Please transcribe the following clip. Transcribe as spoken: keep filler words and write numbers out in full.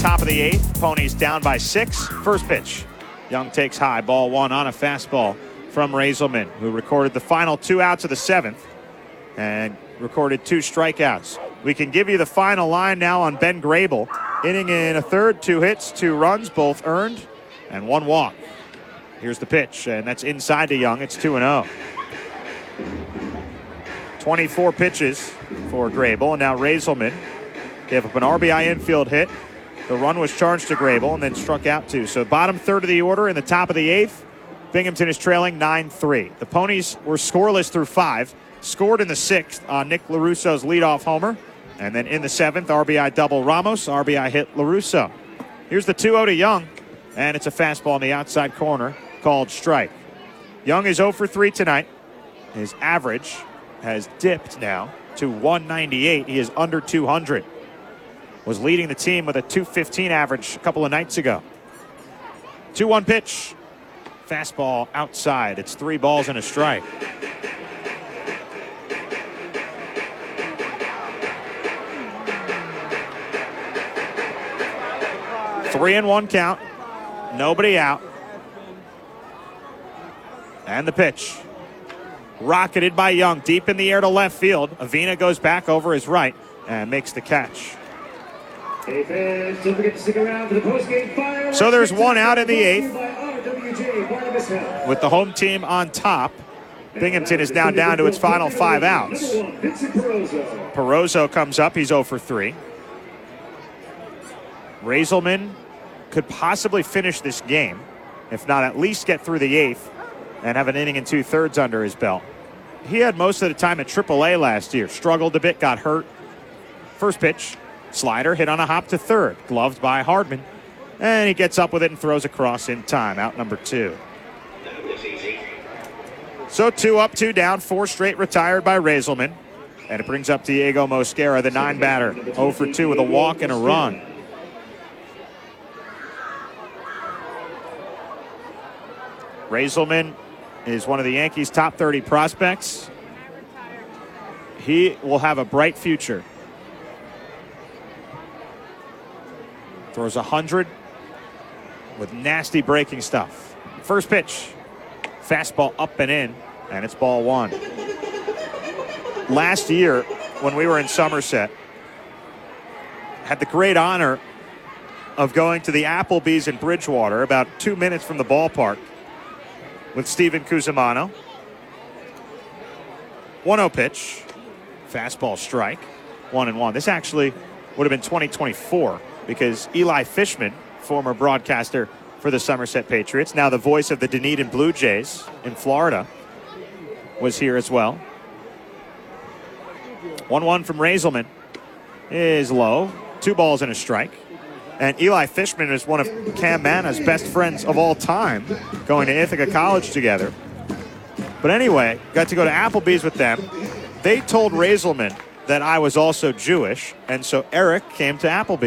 top of the eighth. Ponies down by six. First pitch. Young takes high. Ball one on a fastball from Raiselman, who recorded the final two outs of the seventh and recorded two strikeouts. We can give you the final line now on Ben Grable. Inning in a third, two hits, two runs, both earned, and one walk. Here's the pitch, and that's inside to Young. It's two and oh. twenty-four pitches for Grable, and now Raiselman gave up an R B I infield hit. The run was charged to Grable and then struck out two. So bottom third of the order in the top of the eighth. Binghamton is trailing nine three. The Ponies were scoreless through five. Scored in the sixth on Nick LaRusso's leadoff homer. And then in the seventh, R B I double Ramos, R B I hit LaRusso. Here's the two oh to Young, and it's a fastball in the outside corner called strike. Young is oh for three tonight. His average has dipped now to one ninety-eight. He is under two hundred. Was leading the team with a two fifteen average a couple of nights ago. two one pitch. Fastball outside. It's three balls and a strike. Three and one count. Nobody out. And the pitch. Rocketed by Young deep in the air to left field. Avina goes back over his right and makes the catch. Hey fans, don't forget to stick around for the postgame fire. So there's one out in the eighth. With the home team on top, Binghamton is now down to its final five outs. Perozzo comes up. He's oh for three. Raiselman could possibly finish this game, if not at least get through the eighth and have an inning and two-thirds under his belt. He had most of the time at triple A last year. Struggled a bit, got hurt. First pitch, slider hit on a hop to third. Gloved by Hardman. And he gets up with it and throws across in time. Out number two. So two up, two down. Four straight retired by Raiselman. And it brings up Diego Mosquera, the nine batter. oh for two with a walk and a run. Raiselman is one of the Yankees' top thirty prospects. He will have a bright future. Throws one hundred with nasty breaking stuff. First pitch. Fastball up and in, and it's ball one. Last year, when we were in Somerset, had the great honor of going to the Applebee's in Bridgewater, about two minutes from the ballpark, with Steven Cusimano. one oh pitch. Fastball strike. One and one. This actually would have been twenty twenty-four because Eli Fishman, former broadcaster for the Somerset Patriots, now the voice of the Dunedin Blue Jays in Florida, was here as well. one one from Raiselman is low. Two balls and a strike. And Eli Fishman is one of Cam Manna's best friends of all time, going to Ithaca College together. But anyway, got to go to Applebee's with them. They told Raiselman that I was also Jewish, and so Eric came to Applebee's.